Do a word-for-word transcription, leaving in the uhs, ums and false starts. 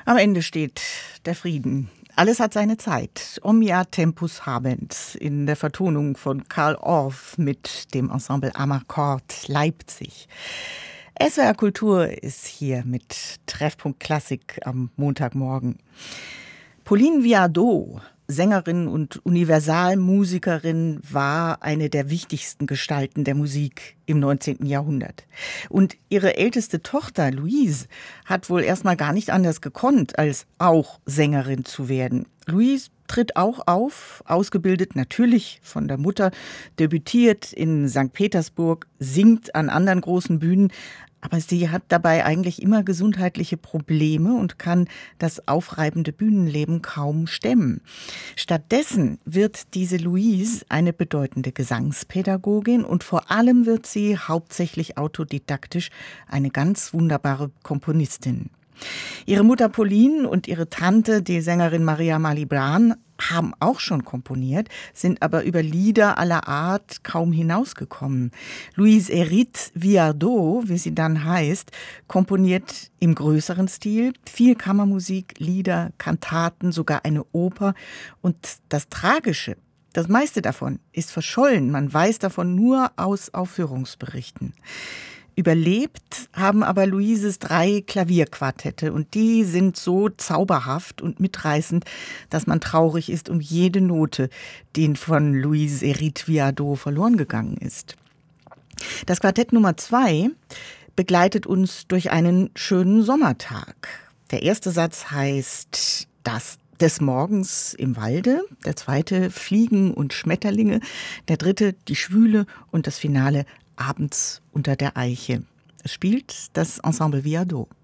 Am Ende steht der Frieden. Alles hat seine Zeit. Omnia tempus habent in der Vertonung von Carl Orff mit dem Ensemble Amarcord Leipzig. S W R Kultur ist hier mit Treffpunkt Klassik am Montagmorgen. Pauline Viardot, Sängerin und Universalmusikerin, war eine der wichtigsten Gestalten der Musik im neunzehnten Jahrhundert. Und ihre älteste Tochter, Louise, hat wohl erstmal gar nicht anders gekonnt, als auch Sängerin zu werden. Louise tritt auch auf, ausgebildet natürlich von der Mutter, debütiert in Sankt Petersburg, singt an anderen großen Bühnen, aber sie hat dabei eigentlich immer gesundheitliche Probleme und kann das aufreibende Bühnenleben kaum stemmen. Stattdessen wird diese Louise eine bedeutende Gesangspädagogin und vor allem wird sie hauptsächlich autodidaktisch eine ganz wunderbare Komponistin. Ihre Mutter Pauline und ihre Tante, die Sängerin Maria Malibran, haben auch schon komponiert, sind aber über Lieder aller Art kaum hinausgekommen. Louise Hérite Viardot, wie sie dann heißt, komponiert im größeren Stil viel Kammermusik, Lieder, Kantaten, sogar eine Oper. Und das Tragische, das meiste davon ist verschollen. Man weiß davon nur aus Aufführungsberichten. Überlebt haben aber Louises drei Klavierquartette und die sind so zauberhaft und mitreißend, dass man traurig ist um jede Note, die von Louise Hérite Viardot verloren gegangen ist. Das Quartett Nummer zwei begleitet uns durch einen schönen Sommertag. Der erste Satz heißt das des Morgens im Walde, der zweite Fliegen und Schmetterlinge, der dritte die Schwüle und das Finale abends unter der Eiche. Es spielt das Ensemble Viardot.